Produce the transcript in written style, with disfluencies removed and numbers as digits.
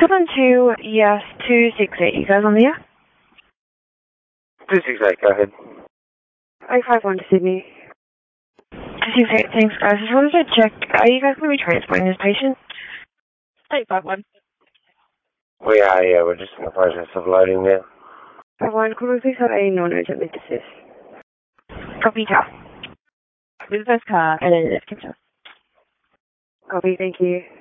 72, yes, 268. You guys on the air? 268, go ahead. 851 to Sydney. 268, thanks guys. Just wanted to check, are you guys going to be transporting this patient? 851. We are, yeah, we're just in the process of loading now. 851, could we please have a non-urgent mid assist? Copy, car. With the first car and then it's Kimcha. Copy, thank you.